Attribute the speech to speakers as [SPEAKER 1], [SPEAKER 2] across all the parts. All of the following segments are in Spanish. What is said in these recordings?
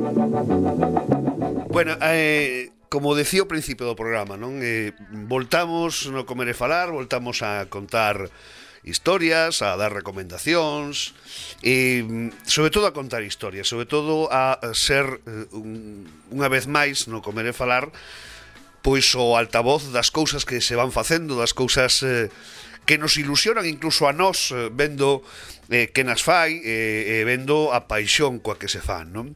[SPEAKER 1] Bueno, como decía ao principio do programa, non? Voltamos no Comer e Falar, voltamos a contar historias, a dar recomendacións e sobre todo a contar historias, sobre todo a ser unha vez máis no Comer e Falar pois o altavoz das cousas que se van facendo, das cousas que nos ilusionan incluso a nós vendo que nas fai e vendo a paixón coa que se fan, non?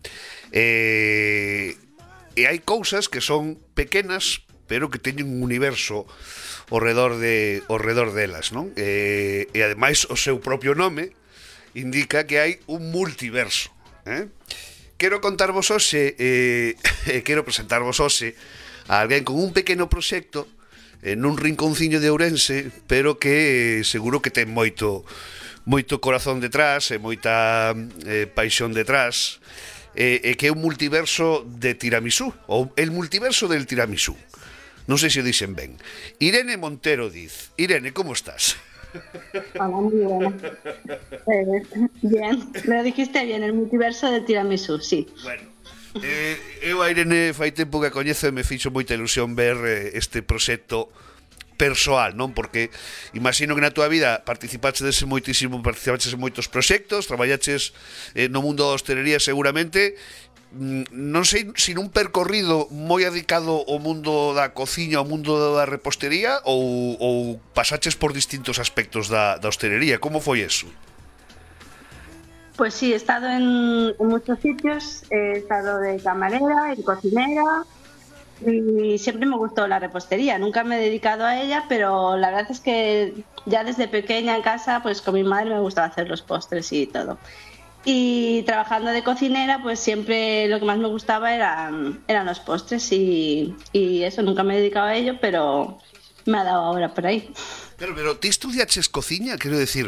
[SPEAKER 1] E hai cousas que son pequenas pero que teñen un universo ao redor delas, non? E ademais o seu propio nome indica que hai un multiverso, Quero contarvos hoxe quero presentarvos hoxe a alguén con un pequeno proxecto nun rinconciño de Ourense, pero que seguro que ten moito corazón detrás e moita paixón detrás, e que é un multiverso de tiramisú, ou el multiverso del tiramisú. Non sei se o dixen ben. Irene Montero Diz. Irene, como estás?
[SPEAKER 2] Hola, muy bien. Bien, lo dijiste bien, el multiverso del tiramisú, sí.
[SPEAKER 1] Bueno, eu a Irene fai tempo que a coñezo e me fixo moita ilusión ver este proxecto persoal, non? Porque imagino que na túa vida participaches en moitos proxectos, traballaches no mundo da hostelería seguramente, non sei se nun percorrido moi dedicado ao mundo da cociña, ao mundo da repostería ou pasaches por distintos aspectos da hostelería. Como foi eso?
[SPEAKER 2] Pues sí, he estado en muchos sitios, he estado de camarera y cocinera. Y siempre me gustó la repostería, nunca me he dedicado a ella, pero la verdad es que ya desde pequeña en casa, pues con mi madre me gustaba hacer los postres y todo. Y trabajando de cocinera, pues siempre lo que más me gustaba eran los postres y eso, nunca me he dedicado a ello, pero me ha dado ahora por ahí.
[SPEAKER 1] Pero ti estudiaches cociña, quero decir,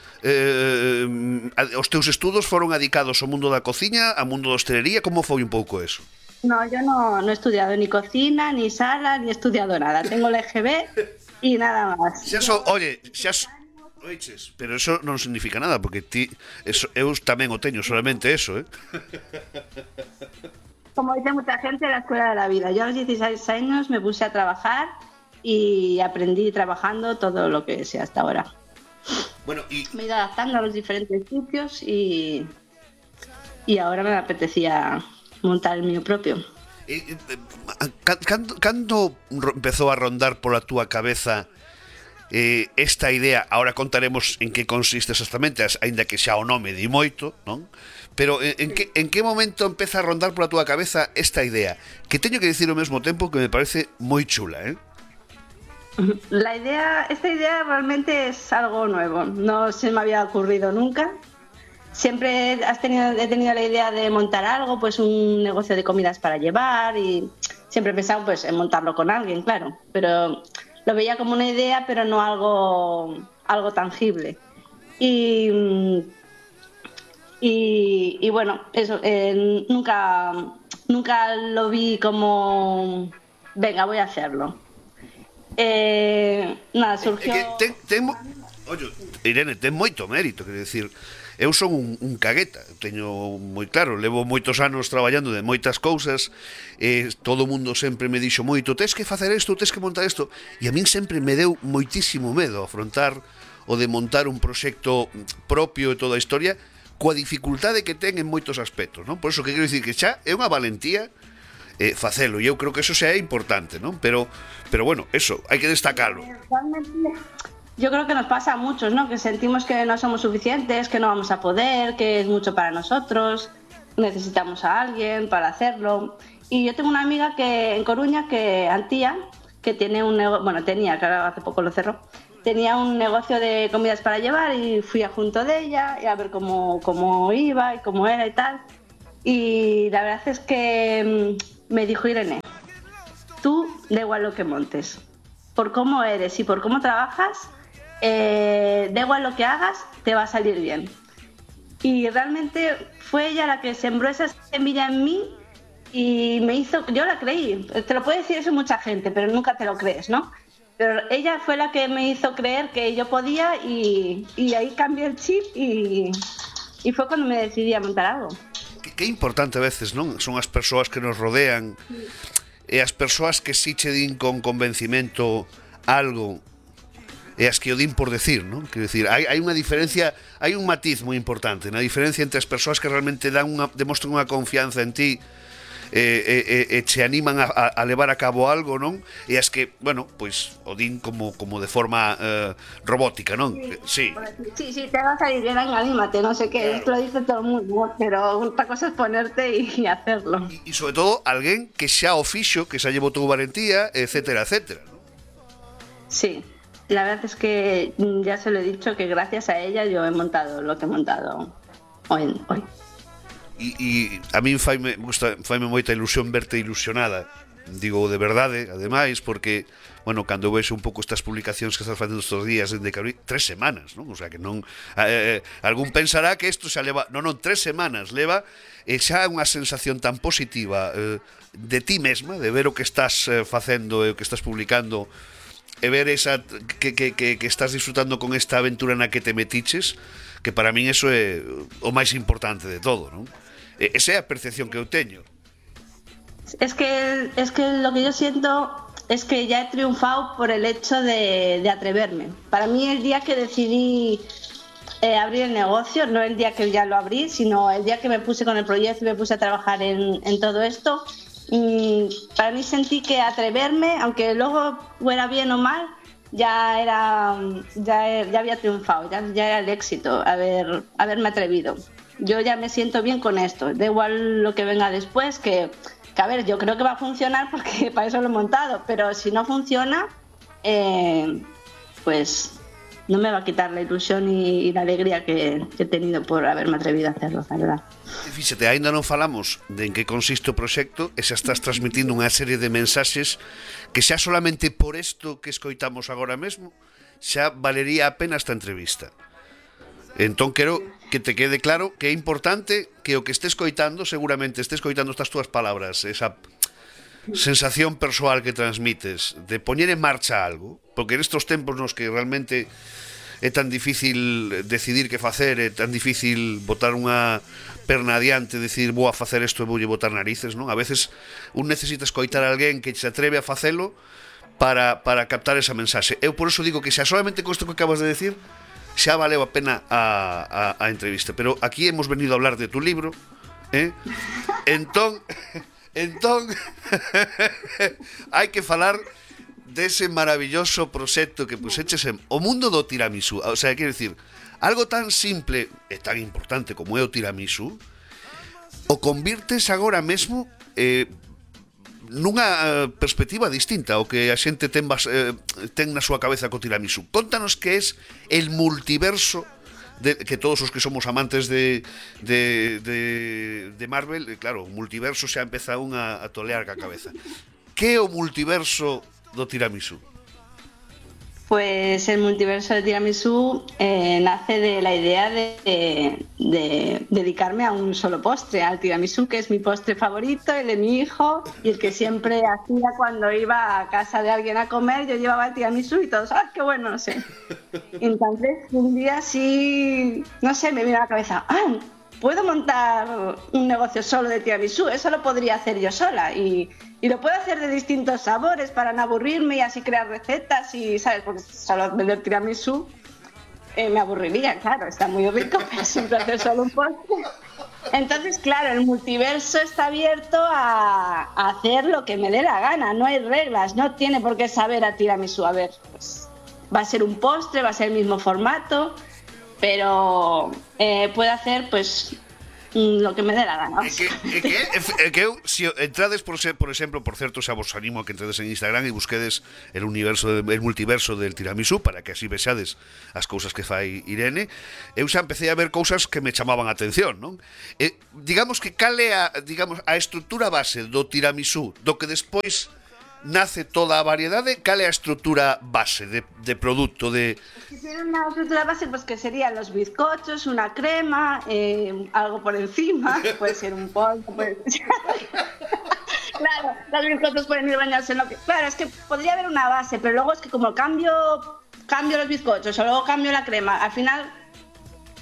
[SPEAKER 1] os teus estudos foron adicados ao mundo da cociña, ao mundo da hostelería, como foi un pouco eso?
[SPEAKER 2] No, yo no he estudiado ni cocina, ni sala, ni he estudiado nada. Tengo el EGB y nada más.
[SPEAKER 1] Oiches, pero eso non significa nada, porque ti, eu tamén o teño, solamente eso,
[SPEAKER 2] Como dice mucha gente, la escuela de la vida. Yo a los 16 años me puse a trabajar y aprendí trabajando todo lo que sé hasta ahora.
[SPEAKER 1] Bueno,
[SPEAKER 2] me he ido adaptando a los diferentes sitios y ahora me apetecía montar el mío propio.
[SPEAKER 1] Cando empezou a rondar pola túa cabeza esta idea? Ahora contaremos en que consiste exactamente, aínda que xa o nome di moito, non? Pero en que momento empeza a rondar pola túa cabeza esta idea? Que teño que dicir ao mesmo tempo que me parece moi chula,
[SPEAKER 2] Esta idea realmente es algo nuevo, no se me había ocurrido nunca. Siempre he tenido la idea de montar algo, pues un negocio de comidas para llevar, y siempre he pensado pues en montarlo con alguien, claro, pero lo veía como una idea, pero no algo tangible. Y bueno, eso, nunca lo vi como, venga, voy a hacerlo. Nada, surgió...
[SPEAKER 1] Oye, Irene, ten moito mérito, quero dicir, eu son un cagueta, teño moi claro, levo moitos anos traballando de moitas cousas, todo o mundo sempre me dixo moito, tes que facer isto, tes que montar isto, e a min sempre me deu moitísimo medo afrontar o de montar un proxecto propio e toda a historia, coa dificultade que ten en moitos aspectos, non? Por iso que quero dicir que xa é unha valentía facelo, e eu creo que eso xa é importante, non? Pero bueno, eso, hai que destacalo.
[SPEAKER 2] Yo creo que nos pasa a muchos, ¿no? Que sentimos que no somos suficientes, que no vamos a poder, que es mucho para nosotros, necesitamos a alguien para hacerlo. Y yo tengo una amiga en Coruña, Antía, que tiene un negocio, bueno, tenía, que ahora hace poco lo cerró, tenía un negocio de comidas para llevar, y fui a junto de ella y a ver cómo iba y cómo era y tal. Y la verdad es que me dijo: Irene, tú da igual lo que montes, por cómo eres y por cómo trabajas, da igual lo que hagas, te va a salir bien. Y realmente fue ella la que sembró esa semilla en mí y me hizo, yo la creí, te lo puede decir eso mucha gente, pero nunca te lo crees, ¿no? Pero ella fue la que me hizo creer que yo podía, y ahí cambié el chip y fue cuando me decidí a montar algo.
[SPEAKER 1] Que importante a veces, non? Son as persoas que nos rodean e as persoas que si che din con convencimento algo e as que o din por decir, non? Quero dicir, hai unha diferencia, hai un matiz moi importante na diferencia entre as persoas que realmente demostran unha confianza en ti e che animan a levar a cabo algo, non? E as que, bueno, pois o din como de forma robótica, non?
[SPEAKER 2] Sí, sí, te va a salir bien, anímate, no sé qué, esto lo dice todo el mundo, pero otra cosa es ponerte y hacerlo.
[SPEAKER 1] E sobre todo, alguén que xa o fixo, que xa llevou tu valentía, etcétera, etcétera, ¿no?
[SPEAKER 2] Sí, la verdad es que ya se lo he dicho que gracias a ella yo he montado lo que he montado hoy.
[SPEAKER 1] E a min faime moita ilusión verte ilusionada, digo de verdade, ademais, porque, bueno, cando vexo un pouco estas publicacións que estás facendo estes días dende que abrí 3 semanas, non? O sea, que non algún pensará que isto xa leva, non, 3 semanas leva, e xa unha sensación tan positiva de ti mesma, de ver o que estás facendo e o que estás publicando, e ver esa que estás disfrutando con esta aventura na que te metiches, que para min eso é o máis importante de todo, non? Esa é a percepción que eu teño.
[SPEAKER 2] Es que lo que yo siento es que ya he triunfado por el hecho de atreverme. Para mí el día que decidí abrir el negocio, no el día que ya lo abrí, sino el día que me puse con el proyecto y me puse a trabajar en todo esto, para mí sentí que atreverme, aunque luego fuera bien o mal, ya había triunfado, ya era el éxito haberme atrevido. Yo ya me siento bien con esto, da igual lo que venga después, que a ver, yo creo que va a funcionar porque para eso lo he montado, pero si no funciona, pues no me va a quitar la ilusión y la alegría que he tenido por haberme atrevido a hacerlo, la verdad.
[SPEAKER 1] Fíxate, aínda non falamos de en que consiste o proxecto e xa estás transmitindo unha serie de mensaxes que xa solamente por isto que escoitamos agora mesmo xa valería a pena esta entrevista. Entón quero que te quede claro que é importante que o que estés coitando, seguramente estés coitando estas túas palabras, esa sensación persoal que transmites de poñer en marcha algo, porque nestos tempos nos que realmente é tan difícil decidir que facer, é tan difícil botar unha perna adiante, decir vou a facer isto e voulle botar narices, non? A veces un necesita escoitar a alguén que se atreve a facelo para captar esa mensaxe. Eu por eso digo que xa solamente con isto que acabas de decir xa valeu a pena a entrevista. Pero aquí hemos venido a hablar de tu libro, entón hai que falar dese maravilloso proxecto que puxeches en o mundo do tiramisú. O sea, quero dicir, algo tan simple e tan importante como é o tiramisú, o convirtes agora mesmo nunha perspectiva distinta ao que a xente ten na súa cabeza co tiramisú. Contanos que é el multiverso que todos os que somos amantes de Marvel, claro, o multiverso xa empeza a tolear ca cabeza. Que é o multiverso do tiramisú?
[SPEAKER 2] Pues el multiverso de tiramisú nace de la idea de dedicarme a un solo postre, al tiramisú, que es mi postre favorito, el de mi hijo, y el que siempre hacía cuando iba a casa de alguien a comer, yo llevaba el tiramisú y todos, ¡ah, qué bueno! No sé. Entonces, un día sí, no sé, me vino a la cabeza, ¡ah! Puedo montar un negocio solo de tiramisú, eso lo podría hacer yo sola y lo puedo hacer de distintos sabores para no aburrirme y así crear recetas y, ¿sabes? Porque solo vender tiramisú me aburriría, claro, está muy rico, pero siempre hacer solo un postre. Entonces, claro, el multiverso está abierto a hacer lo que me dé la gana, no hay reglas, no tiene por qué saber a tiramisú. A ver, pues va a ser un postre, va a ser el mismo formato, pero puedo hacer pues lo que me dé la gana.
[SPEAKER 1] Que eu, se entrades por exemplo, por certo, xa vos animo a que entrades en Instagram e busquedes el multiverso del tiramisú para que así vexades as cousas que fai Irene. Eu xa empecé a ver cousas que me chamaban a atención, non? Digamos que cal é a estrutura base do tiramisú, do que despois nace toda a variedade, cal é a estrutura base de produto de...
[SPEAKER 2] Si tiene una estructura base, pues que serían los bizcochos, una crema, algo por encima, puede ser un polvo, puede ser... Claro, los bizcochos pueden ir bañados en lo que... Claro, es que podría haber una base, pero luego es que como cambio los bizcochos o luego cambio la crema, al final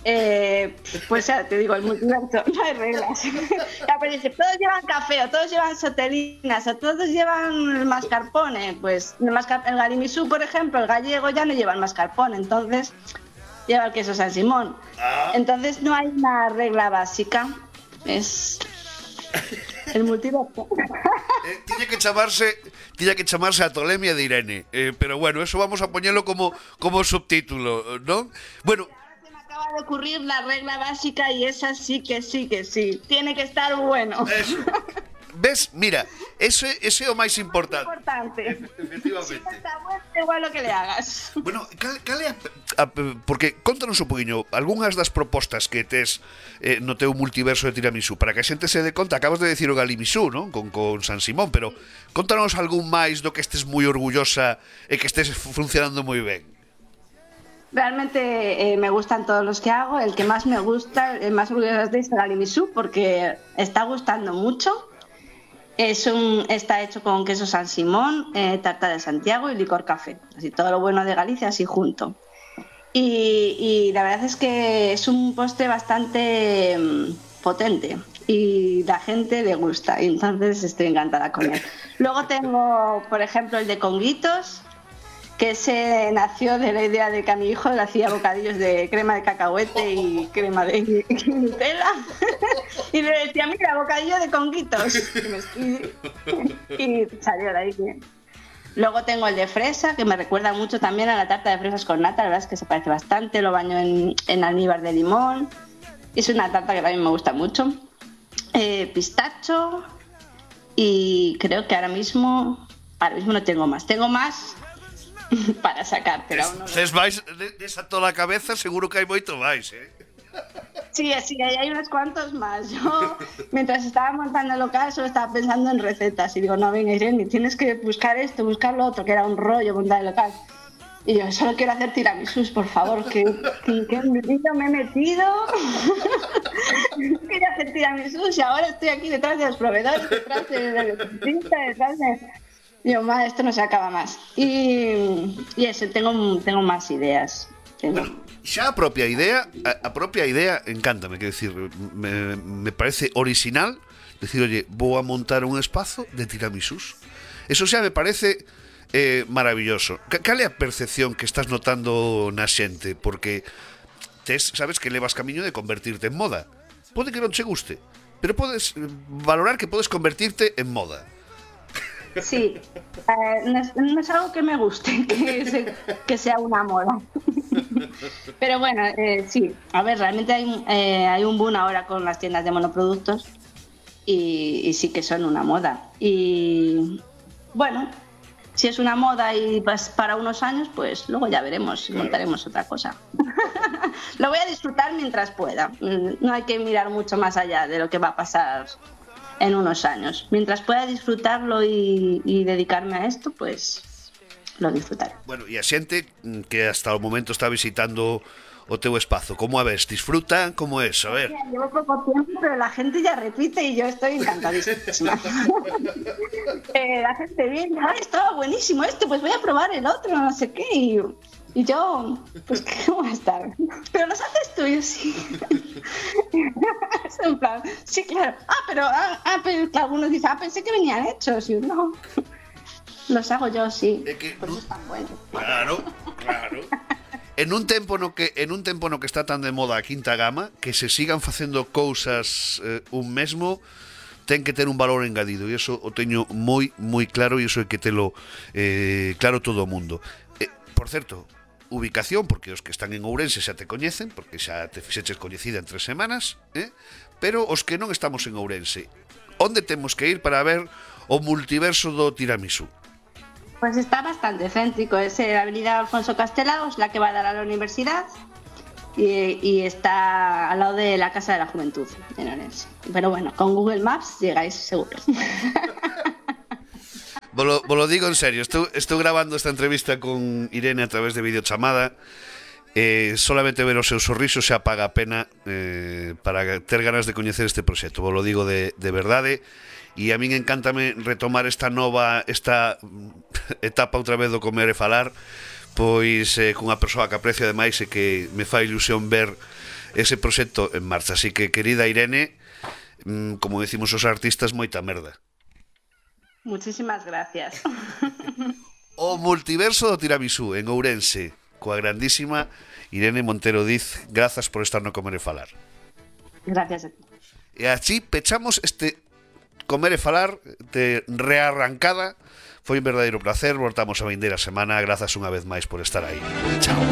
[SPEAKER 2] Pues ya te digo, el multiverso, no hay reglas. Ya, pues dice, todos llevan café, o todos llevan sotelinas, o todos llevan el mascarpone. Pues el galimisú, por ejemplo, el gallego ya no lleva el mascarpone, entonces lleva el queso San Simón. Entonces no hay una regla básica, es el multiverso.
[SPEAKER 1] Tiña que chamarse a tolemia de Irene, pero bueno, eso vamos a poñelo como subtítulo, ¿non? Bueno,
[SPEAKER 2] Acaba de ocurrir la regla básica y esa sí que sí. Tiene que estar bueno.
[SPEAKER 1] eso. Ves, mira, ese é o máis importante.
[SPEAKER 2] Si
[SPEAKER 1] Efectivamente.
[SPEAKER 2] no está bueno, igual lo que le hagas.
[SPEAKER 1] Bueno, cal é porque contanos un poquinho algunhas das propostas que tes no teu multiverso de tiramisú, para que a xente se dé conta. Acabas de decir o galimisú, non? Con San Simón, pero contanos algún máis do que estés moi orgullosa e que estés funcionando moi ben.
[SPEAKER 2] Realmente me gustan todos los que hago. El que más me gusta, el más orgulloso es el galimisú, porque está gustando mucho. Está hecho con queso San Simón, tarta de Santiago y licor café. Así todo lo bueno de Galicia así junto. Y la verdad es que es un postre bastante potente y la gente le gusta. Y entonces estoy encantada con él. Luego tengo, por ejemplo, el de conguitos, que se nació de la idea de que a mi hijo le hacía bocadillos de crema de cacahuete y crema de Nutella y le decía, mira, bocadillo de conguitos, y salió de ahí bien. Luego tengo el de fresa, que me recuerda mucho también a la tarta de fresas con nata. La verdad es que se parece bastante, lo baño en almíbar de limón. Es una tarta que también me gusta mucho. Pistacho, y creo que ahora mismo no tengo más para sacar, pero aún no.
[SPEAKER 1] Ses vais desa toda a cabeza, seguro que hai moito máis,
[SPEAKER 2] Sí, hay unos cuantos más. Yo, mientras estaba montando el local, solo estaba pensando en recetas. Y digo, no, venga, Irene, tienes que buscar esto, buscar lo otro, que era un rollo montar el local. Y yo, solo quiero hacer tiramisús, por favor, que metido me he metido. Quiero hacer tiramisús y ahora estoy aquí detrás de los proveedores, detrás del dentista, detrás de... Digo, ma, esto no se acaba más. Y eso, tengo más ideas.
[SPEAKER 1] Bueno, xa a propia idea encántame, quero dicir, me parece original decir, oye, vou a montar un espazo de tiramisús. Eso xa me parece maravilloso. Cal é a percepción que estás notando na xente? Porque sabes que levas camiño de convertirte en moda. Pode que non che guste, pero podes valorar que podes convertirte en moda.
[SPEAKER 2] Sí, no es algo que me guste, que sea una moda. Pero bueno, sí, a ver, realmente hay un boom ahora con las tiendas de monoproductos y sí que son una moda. Y bueno, si es una moda y para unos años, pues luego ya veremos, montaremos otra cosa. Lo voy a disfrutar mientras pueda. No hay que mirar mucho más allá de lo que va a pasar en unos años. Mientras pueda disfrutarlo y dedicarme a esto, pues lo disfrutaré.
[SPEAKER 1] Bueno, e a xente que hasta o momento está visitando o teu espazo, como a ves? Disfruta? Como é? A ver.
[SPEAKER 2] Llevo poco tiempo, pero la gente ya repite y yo estoy encantadísima. La gente viene, ¡ay, estaba buenísimo esto! Pues voy a probar el otro, no sé qué. Y yo, pues, ¿cómo va a estar? Pero los haces tú, y yo sí. Es en plan, sí, claro. Pero algunos dicen, pensé que venían hechos. Y yo, no. Los hago yo, sí. Por eso están buenos.
[SPEAKER 1] Claro. En un tempo no que está tan de moda a quinta gama, que se sigan facendo cousas un mesmo, ten que ter un valor engadido, e iso o teño moi claro, e iso é que telo claro todo o mundo. Por certo, ubicación, porque os que están en Ourense xa te coñecen, porque xa te fixeches coñecida en 3 semanas, pero os que non estamos en Ourense, onde temos que ir para ver o multiverso do tiramisú?
[SPEAKER 2] Pues está bastante céntrico, es la avenida Alfonso Castelaos, la que va a dar a la universidad, y está al lado de la Casa de la Juventud en Ourense. Pero bueno, con Google Maps llegáis seguro.
[SPEAKER 1] Volo digo en serio, estou grabando esta entrevista con Irene a través de videochamada. Solamente ver o seu sorriso xa paga a pena para ter ganas de coñecer este proxecto. Volo digo de verdade. E a min encántame retomar esta etapa outra vez do comer e falar, pois cunha persoa que aprecio ademais e que me fai ilusión ver ese proxecto en marcha. Así que, querida Irene, como decimos os artistas, moita merda.
[SPEAKER 2] Muchísimas gracias.
[SPEAKER 1] O multiverso do tiramisú en Ourense, coa grandísima Irene Montero Diz. Grazas por estar no Comer e Falar.
[SPEAKER 2] Gracias a ti.
[SPEAKER 1] E así pechamos este Comer e Falar de rearrancada. Foi un verdadeiro placer. Voltamos a vindeira semana. Grazas unha vez máis por estar aí. Chao.